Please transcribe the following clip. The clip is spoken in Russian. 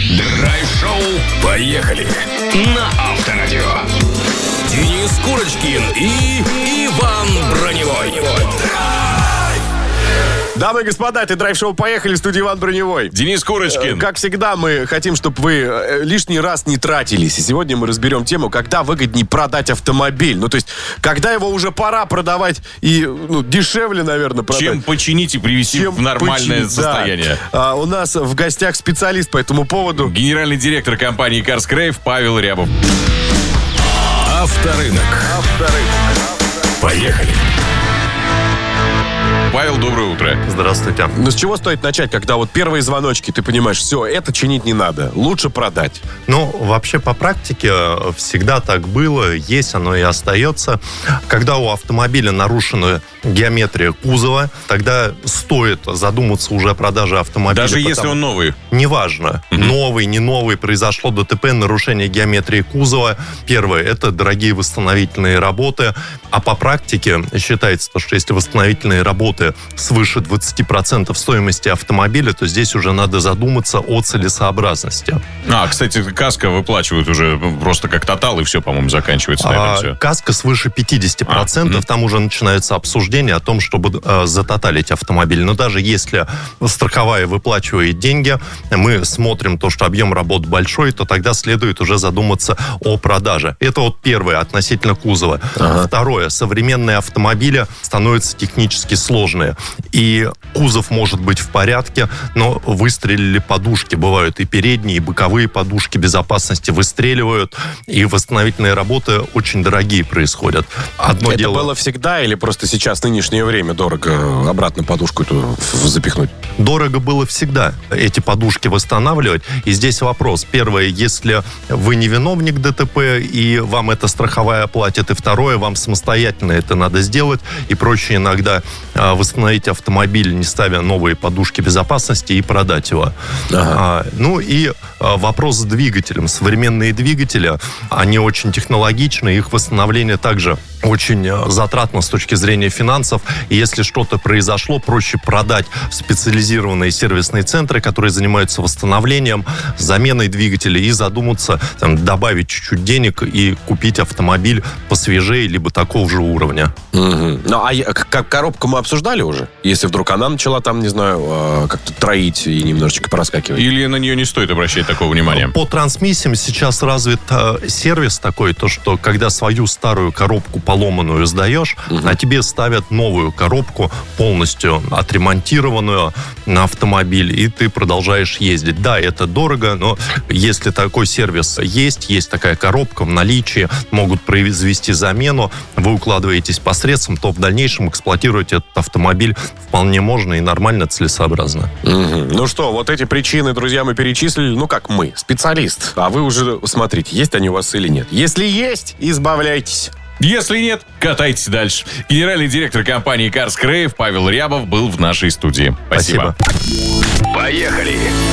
Драйв-шоу «Поехали» на Авторадио. Денис Курочкин и Иван Броневой. Дамы и господа, это драйв-шоу «Поехали», в студии Иван Броневой. Денис Курочкин. Как всегда, мы хотим, чтобы вы лишний раз не тратились. И сегодня мы разберем тему, когда выгоднее продать автомобиль. Ну, то есть, когда его уже пора продавать и дешевле, наверное, продать. Чем починить и привести в нормальное состояние. Да. У нас в гостях специалист по этому поводу. Генеральный директор компании CarsCrave Павел Рябов. Авторынок. Поехали. Павел, доброе утро. Здравствуйте. Ну, с чего стоит начать, когда вот первые звоночки, ты понимаешь, все, это чинить не надо, лучше продать? Ну, вообще, по практике всегда так было, есть оно и остается. Когда у автомобиля нарушена геометрия кузова, тогда стоит задуматься уже о продаже автомобиля. Даже если он новый? Неважно, новый, не новый, произошло ДТП, нарушение геометрии кузова. Первое, это дорогие восстановительные работы. А по практике считается, что если восстановительные работы свыше 20% стоимости автомобиля, то здесь уже надо задуматься о целесообразности. Кстати, каско выплачивают уже просто как тотал, и все, по-моему, заканчивается на этом все. Каско свыше 50%, там уже начинается обсуждение о том, чтобы затоталить автомобиль. Но даже если страховая выплачивает деньги, мы смотрим то, что объем работ большой, то тогда следует уже задуматься о продаже. Это вот первое, относительно кузова. Второе, современные автомобили становятся технически сложные. И кузов может быть в порядке, но выстрелили подушки. Бывают и передние, и боковые подушки безопасности выстреливают. И восстановительные работы очень дорогие происходят. Одно это дело... было всегда или просто сейчас, в нынешнее время, дорого обратно подушку эту запихнуть? Дорого было всегда эти подушки восстанавливать. И здесь вопрос. Первое, если вы не виновник ДТП, и вам это страховая оплатит. И второе, вам самостоятельно это надо сделать. И проще иногда восстановить автомобиль, не ставя новые подушки безопасности, и продать его. Вопрос с двигателем. Современные двигатели, они очень технологичны, их восстановление также очень затратно с точки зрения финансов. И если что-то произошло, проще продать в специализированные сервисные центры, которые занимаются восстановлением, заменой двигателя, и задуматься, добавить чуть-чуть денег и купить автомобиль посвежее, либо такого же уровня. Коробку мы обсуждали уже? Если вдруг она начала там, не знаю, как-то троить и немножечко проскакивать. Или на нее не стоит обращать такого внимания? По трансмиссиям сейчас развит сервис такой, то что когда свою старую коробку поломанную сдаешь, а тебе ставят новую коробку, полностью отремонтированную на автомобиль, и ты продолжаешь ездить. Да, это дорого, но если такой сервис есть такая коробка в наличии, могут произвести замену, вы укладываетесь по средствам, то в дальнейшем эксплуатировать этот автомобиль вполне можно и нормально, целесообразно. Ну что, вот эти причины, друзья, мы перечислили. Ну как мы, специалист. А вы уже смотрите, есть они у вас или нет. Если есть, избавляйтесь. Если нет, катайтесь дальше. Генеральный директор компании CarsCrave Павел Рябов был в нашей студии. Спасибо. Поехали.